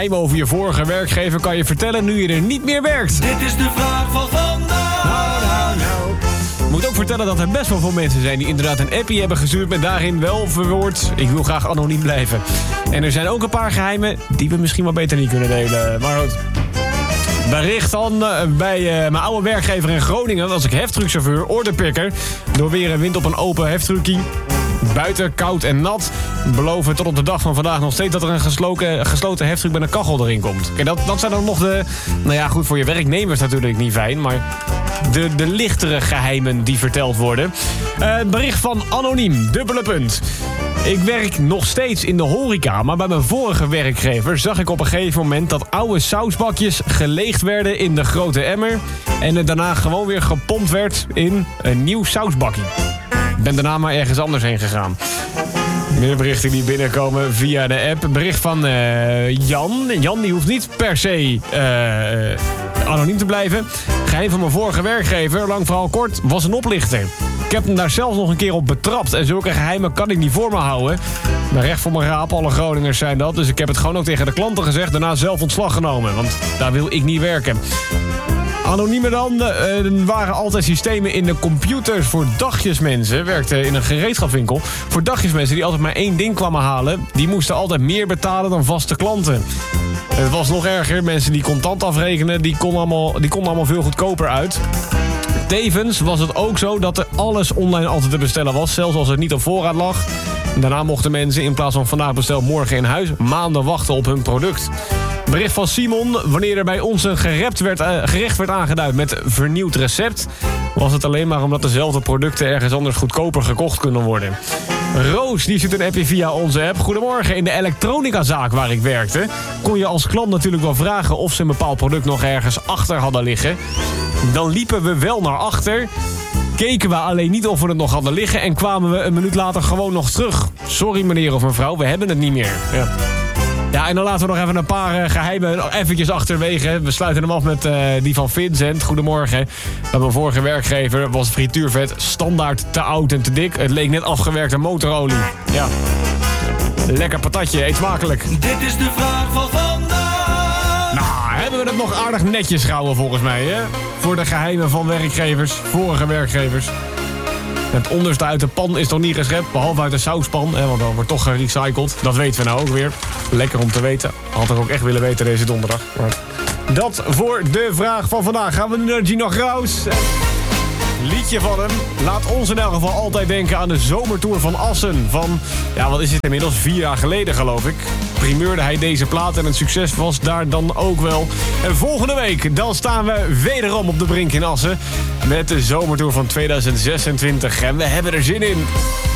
geheim over je vorige werkgever kan je vertellen nu je er niet meer werkt? Dit is de vraag van vandaag. Nou. Ik moet ook vertellen dat er best wel veel mensen zijn die inderdaad een appie hebben gestuurd met daarin wel verwoord: ik wil graag anoniem blijven. En er zijn ook een paar geheimen die we misschien wel beter niet kunnen delen. Maar goed. Bericht dan bij mijn oude werkgever in Groningen was ik heftruckchauffeur, orderpikker. Door weer en wind op een open heftruckie. Buiten koud en nat. Beloven tot op de dag van vandaag nog steeds dat er een gesloten heftruck met een kachel erin komt. Kijk, dat zijn dan nog de... Nou ja, goed, voor je werknemers natuurlijk niet fijn, maar de lichtere geheimen die verteld worden. Bericht van Anoniem, dubbele punt. Ik werk nog steeds in de horeca, maar bij mijn vorige werkgever zag ik op een gegeven moment dat oude sausbakjes geleegd werden in de grote emmer en het daarna gewoon weer gepompt werd in een nieuw sausbakje. Ik ben daarna maar ergens anders heen gegaan. Meer berichten die binnenkomen via de app. Bericht van Jan. Jan die hoeft niet per se anoniem te blijven. Geheim van mijn vorige werkgever, lang verhaal kort, was een oplichter. Ik heb hem daar zelfs nog een keer op betrapt. En zulke geheimen kan ik niet voor me houden. Maar recht voor mijn raap, alle Groningers zijn dat. Dus ik heb het gewoon ook tegen de klanten gezegd. Daarna zelf ontslag genomen. Want daar wil ik niet werken. Anoniemer dan. Er waren altijd systemen in de computers voor dagjesmensen. Werkte in een gereedschapswinkel. Voor dagjesmensen die altijd maar één ding kwamen halen. Die moesten altijd meer betalen dan vaste klanten. Het was nog erger. Mensen die contant afrekenen, die konden allemaal veel goedkoper uit. Tevens was het ook zo dat er alles online altijd te bestellen was. Zelfs als het niet op voorraad lag. Daarna mochten mensen in plaats van vandaag besteld morgen in huis maanden wachten op hun product. Bericht van Simon. Wanneer er bij ons een gerecht werd aangeduid met vernieuwd recept, was het alleen maar omdat dezelfde producten ergens anders goedkoper gekocht kunnen worden. Roos die stuurt een appje via onze app. Goedemorgen, in de elektronicazaak waar ik werkte kon je als klant natuurlijk wel vragen of ze een bepaald product nog ergens achter hadden liggen. Dan liepen we wel naar achter, keken we alleen niet of we het nog hadden liggen en kwamen we een minuut later gewoon nog terug. Sorry meneer of mevrouw, we hebben het niet meer. Ja, en dan laten we nog even een paar geheimen eventjes achterwege. We sluiten hem af met die van Vincent. Goedemorgen. Bij mijn vorige werkgever was het frituurvet standaard te oud en te dik. Het leek net afgewerkte motorolie. Ja. Lekker patatje, eet smakelijk. Dit is de vraag van vandaag. Nou, hebben we het nog aardig netjes gehouden volgens mij, hè? Voor de geheimen van werkgevers, vorige werkgevers. Het onderste uit de pan is nog niet geschept, behalve uit de sauspan. Want dan wordt toch gerecycled. Dat weten we nou ook weer. Lekker om te weten. Had ik ook echt willen weten deze donderdag. Maar dat voor de vraag van vandaag. Gaan we nu naar Gino Graus. Liedje van hem laat ons in elk geval altijd denken aan de zomertour van Assen. Van, ja, wat is het inmiddels? 4 jaar geleden, geloof ik. Primeurde hij deze plaat en het succes was daar dan ook wel. En volgende week, dan staan we wederom op de Brink in Assen met de zomertour van 2026. En we hebben er zin in.